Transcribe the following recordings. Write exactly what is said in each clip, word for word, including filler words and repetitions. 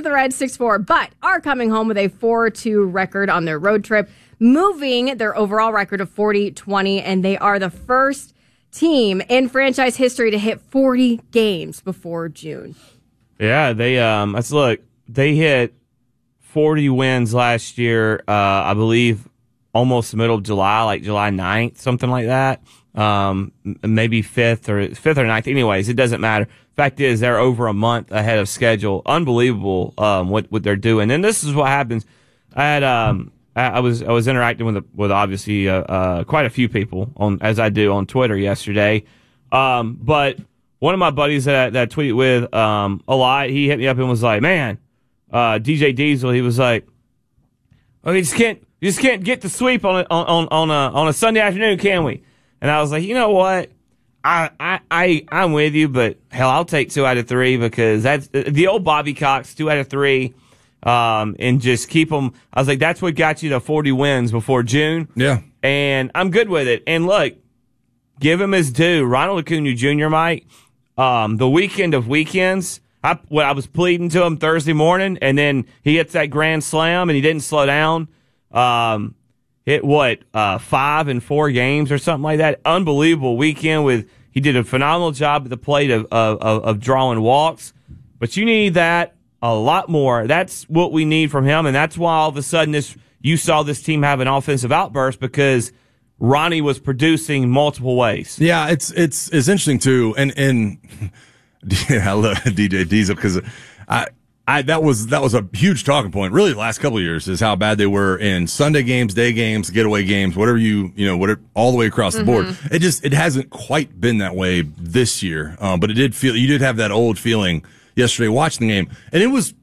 the Reds six four, but are coming home with a four two record on their road trip, moving their overall record of forty twenty, and they are the first team in franchise history to hit forty games before June. Yeah, they um let's look. They hit forty wins last year, uh, I believe almost the middle of July, like July ninth, something like that. Um maybe fifth or fifth or ninth. Anyways, it doesn't matter. Fact is they're over a month ahead of schedule. Unbelievable um what, what they're doing. And this is what happens. I had um I was I was interacting with with obviously uh, uh, quite a few people on as I do on Twitter yesterday, um, but one of my buddies that that I tweeted with um, a lot, he hit me up and was like, "Man, uh, D J Diesel," he was like, "Oh, you just can't you just can't get the sweep on a, on on a on a Sunday afternoon, can we?" And I was like, "You know what? I I, I I'm with you, but hell, I'll take two out of three because that's the old Bobby Cox two out of three." Um, and just keep them. I was like, that's what got you to forty wins before June. Yeah. And I'm good with it. And look, give him his due. Ronald Acuna Junior, Mike, um, the weekend of weekends, I, when I was pleading to him Thursday morning, and then he hits that grand slam and he didn't slow down. Um, hit what, uh, five and four games or something like that. Unbelievable weekend with, he did a phenomenal job at the plate of, of, of drawing walks. But you need that a lot more. That's what we need from him, and that's why all of a sudden this you saw this team have an offensive outburst because Ronnie was producing multiple ways. Yeah, it's it's it's interesting too, and and yeah, I love D J Diesel because I I that was that was a huge talking point really the last couple of years is how bad they were in Sunday games, day games, getaway games, whatever you you know whatever all the way across mm-hmm. the board. It just it hasn't quite been that way this year, um, but it did feel you did have that old feeling yesterday watching the game, and it was.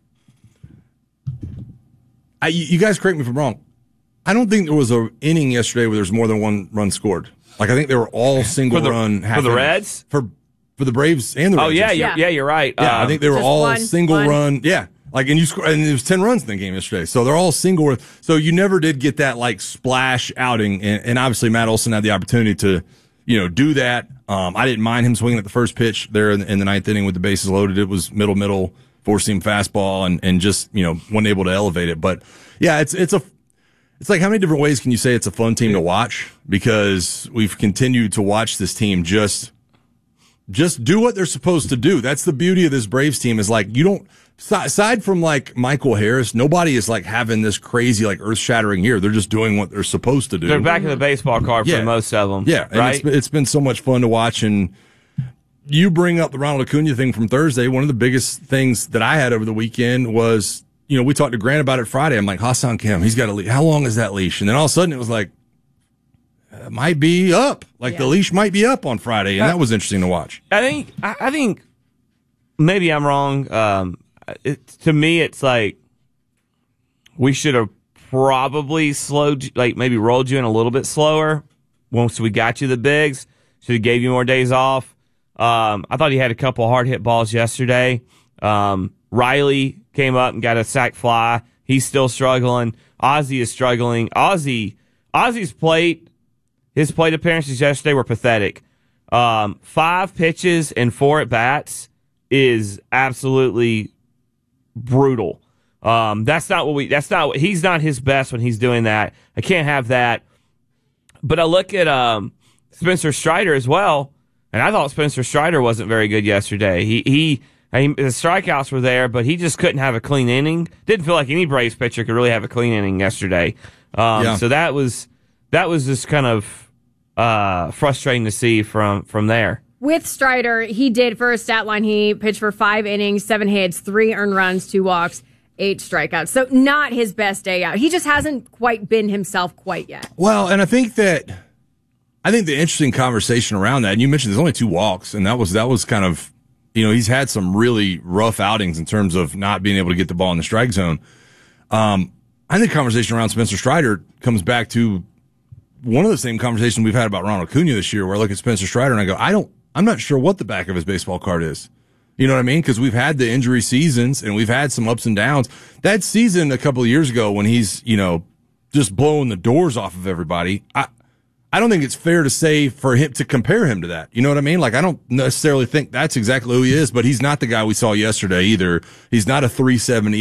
I, you guys correct me if I'm wrong. I don't think there was an inning yesterday where there's more than one run scored. Like I think they were all single for the, run. For the Reds, for for the Braves and the Reds. Oh yeah, yeah, yeah, you're right. Yeah, um, I think they were all one, single one. run. Yeah, like and you score, and it was ten runs in the game yesterday. So they're all single run. So you never did get that like splash outing, and, and obviously Matt Olson had the opportunity to. You know, do that. Um, I didn't mind him swinging at the first pitch there in the, in the ninth inning with the bases loaded. It was middle, middle, four-seam fastball, and, and just, you know, wasn't able to elevate it. But, yeah, it's it's a it's like how many different ways can you say it's a fun team to watch? Because we've continued to watch this team just just do what they're supposed to do. That's the beauty of this Braves team is, like, you don't – aside from, like, Michael Harris, nobody is, like, having this crazy, like, earth-shattering year. They're just doing what they're supposed to do. They're back in the baseball card for yeah. most of them. Yeah, and right? it's, it's been so much fun to watch. And you bring up the Ronald Acuna thing from Thursday. One of the biggest things that I had over the weekend was, you know, we talked to Grant about it Friday. I'm like, Ha-Seong Kim, he's got a leash. How long is that leash? And then all of a sudden it was like, it might be up. Like yeah. the leash might be up on Friday, and that was interesting to watch. I think, I, I think maybe I'm wrong. Um, it, to me, it's like we should have probably slowed, like maybe rolled you in a little bit slower once we got you the bigs. Should have gave you more days off. Um, I thought he had a couple hard hit balls yesterday. Um, Riley came up and got a sac fly. He's still struggling. Ozzie is struggling. Ozzie, Ozzie's plate, his plate appearances yesterday were pathetic. Um, five pitches and four at bats is absolutely brutal. Um, that's not what we, that's not what, he's not his best when he's doing that. I can't have that. But I look at, um, Spencer Strider as well, and I thought Spencer Strider wasn't very good yesterday. He, he, I mean, the strikeouts were there, but he just couldn't have a clean inning. Didn't feel like any Braves pitcher could really have a clean inning yesterday. Um, yeah. So that was, that was just kind of, uh, frustrating to see from, from there. With Strider, he did, for a stat line, he pitched for five innings, seven hits, three earned runs, two walks, eight strikeouts. So not his best day out. He just hasn't quite been himself quite yet. Well, and I think that, I think the interesting conversation around that, and you mentioned there's only two walks, and that was, that was kind of, you know, he's had some really rough outings in terms of not being able to get the ball in the strike zone. Um, I think the conversation around Spencer Strider comes back to one of the same conversations we've had about Ronald Acuna this year, where I look at Spencer Strider and I go, I don't, I'm not sure what the back of his baseball card is. You know what I mean? Because we've had the injury seasons and we've had some ups and downs. That season a couple of years ago when he's, you know, just blowing the doors off of everybody, I, I don't think it's fair to say for him to compare him to that. You know what I mean? Like, I don't necessarily think that's exactly who he is, but he's not the guy we saw yesterday either. He's not a three seventy